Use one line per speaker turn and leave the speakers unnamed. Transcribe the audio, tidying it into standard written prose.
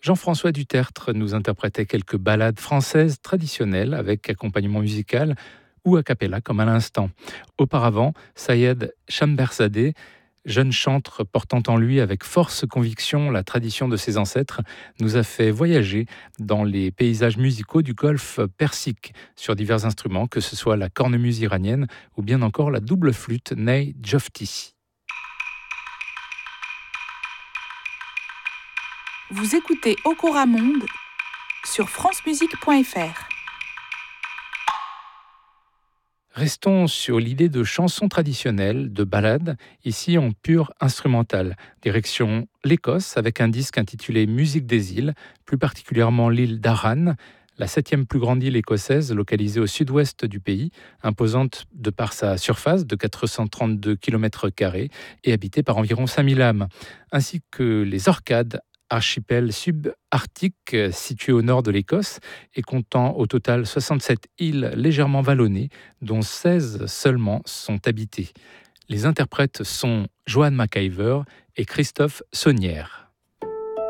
Jean-François Dutertre nous interprétait quelques ballades françaises traditionnelles avec accompagnement musical ou a cappella comme à l'instant. Auparavant, Sayed Chamberzadeh, jeune chantre portant en lui avec force conviction la tradition de ses ancêtres, nous a fait voyager dans les paysages musicaux du Golfe Persique sur divers instruments, que ce soit la cornemuse iranienne ou bien encore la double flûte Ney Jofti.
Vous écoutez Okora Monde sur francemusique.fr.
Restons sur l'idée de chansons traditionnelles, de ballades, ici en pure instrumentale. Direction l'Écosse avec un disque intitulé Musique des îles, plus particulièrement l'île d'Arran, la 7e plus grande île écossaise localisée au sud-ouest du pays, imposante de par sa surface de 432 km² et habitée par environ 5000 âmes, ainsi que les Orcades, archipel subarctique situé au nord de l'Écosse et comptant au total 67 îles légèrement vallonnées, dont 16 seulement sont habitées. Les interprètes sont Joan McIver et Christophe Saunière.